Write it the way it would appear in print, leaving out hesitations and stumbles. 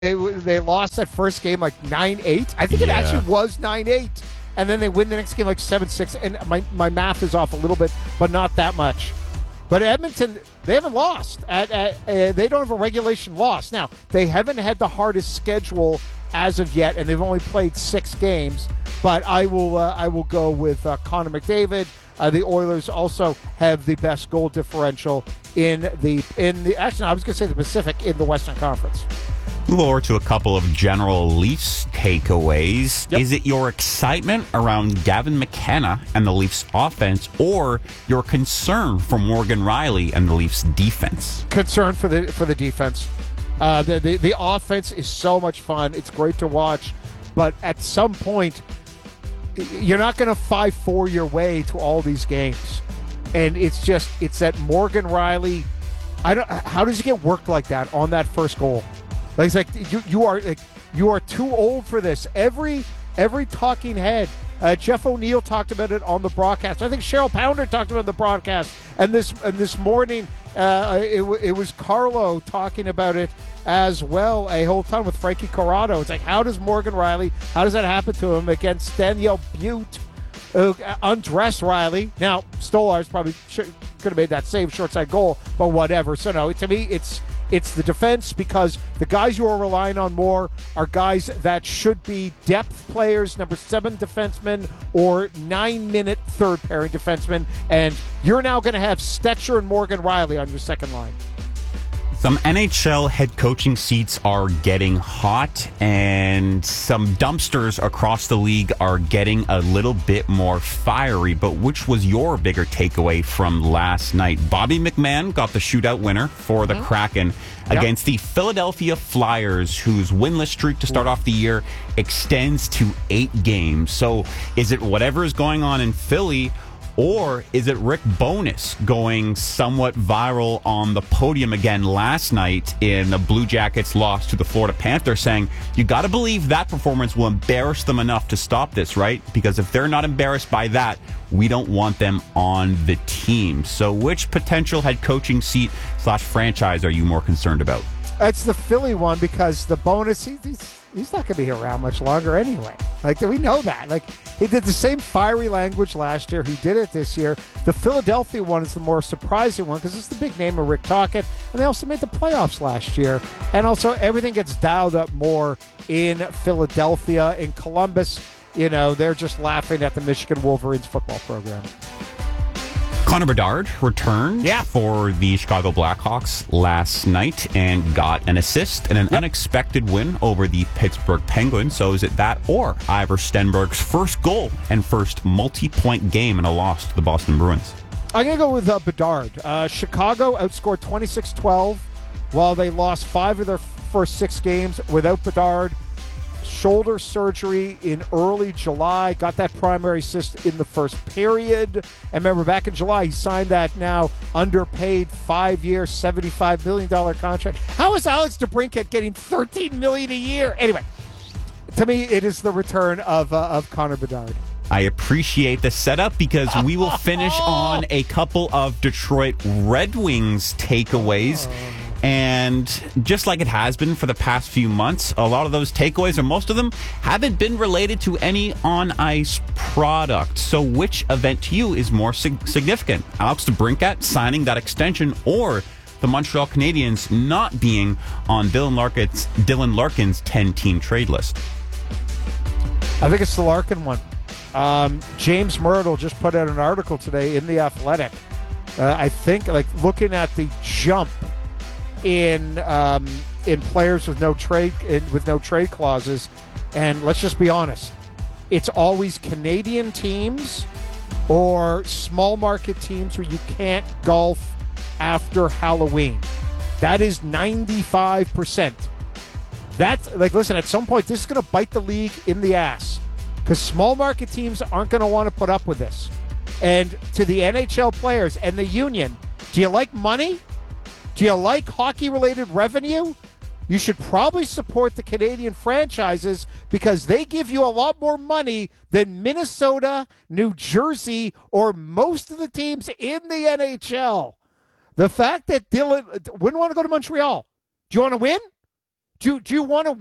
They lost that first game like 9-8. I think it Yeah. actually was 9-8. And then they win the next game like 7-6. And my math is off a little bit, but not that much. But Edmonton, they haven't lost. They don't have a regulation loss. Now, they haven't had the hardest schedule as of yet, and they've only played 6 games. But I will go with Connor McDavid. The Oilers also have the best goal differential in the actually, I was going to say the Pacific in the Western Conference. Move over to a couple of general Leafs takeaways. Yep. Is it your excitement around Gavin McKenna and the Leafs offense, or your concern for Morgan Rielly and the Leafs defense? Concern for the defense. The offense is so much fun. It's great to watch, but at some point, you're not going to 5-4 your way to all these games, and it's that Morgan Rielly. How does he get worked like that on that first goal? Like, it's like you are too old for this. Every talking head, Jeff O'Neill talked about it on the broadcast. I think Cheryl Pounder talked about it on the broadcast. And this morning, it was Carlo talking about it as well a whole ton with Frankie Corrado. It's like, how does Morgan Rielly? How does that happen to him against Danielle Butte? Undressed Rielly. Now, Stolarz probably could have made that same short side goal, but whatever. So no, to me, it's the defense, because the guys you are relying on more are guys that should be depth players, number 7 defensemen or 9-minute third pairing defensemen, and you're now going to have Stetcher and Morgan Rielly on your second line. Some NHL head coaching seats are getting hot, and some dumpsters across the league are getting a little bit more fiery. But which was your bigger takeaway from last night? Bobby McMahon got the shootout winner for the Kraken against the Philadelphia Flyers, whose winless streak to start off the year extends to 8 games. So is it whatever is going on in Philly, or is it Rick Bowness going somewhat viral on the podium again last night in the Blue Jackets' loss to the Florida Panthers, saying, you got to believe that performance will embarrass them enough to stop this, right? Because if they're not embarrassed by that, we don't want them on the team. So which potential head coaching seat / franchise are you more concerned about? It's the Philly one, because the Bonus, he's not going to be around much longer anyway. Like, we know that. Like, he did the same fiery language last year. He did it this year. The Philadelphia one is the more surprising one, because it's the big name of Rick Tocchet, and they also made the playoffs last year. And also, everything gets dialed up more in Philadelphia. In Columbus, they're just laughing at the Michigan Wolverines football program. Connor Bedard returned Yeah. for the Chicago Blackhawks last night and got an assist and an unexpected win over the Pittsburgh Penguins. So is it that or Ivor Stenberg's first goal and first multi-point game in a loss to the Boston Bruins? I'm going to go with Bedard. Chicago outscored 26-12 while they lost 5 of their first 6 games without Bedard. Shoulder surgery in early July, got that primary assist in the first period. And remember, back in July, he signed that now underpaid 5-year, $75 million contract. How is Alex DeBrincat getting $13 million a year? Anyway, to me, it is the return of Connor Bedard. I appreciate the setup, because we will finish on a couple of Detroit Red Wings takeaways. And just like it has been for the past few months, a lot of those takeaways, or most of them, haven't been related to any on-ice product. So which event to you is more significant? Alex DeBrincat signing that extension, or the Montreal Canadiens not being on Dylan Larkin's 10-team trade list? I think it's the Larkin one. James Myrtle just put out an article today in The Athletic. I think, looking at the jump in players with no trade clauses, and let's just be honest, it's always Canadian teams or small market teams where you can't golf after Halloween. That is 95%. That's listen, at some point this is going to bite the league in the ass, because small market teams aren't going to want to put up with this. And to the NHL players and the union, do you like money? Do you like hockey-related revenue? You should probably support the Canadian franchises, because they give you a lot more money than Minnesota, New Jersey, or most of the teams in the NHL. The fact that Dylan wouldn't want to go to Montreal. Do you want to win? Do you want to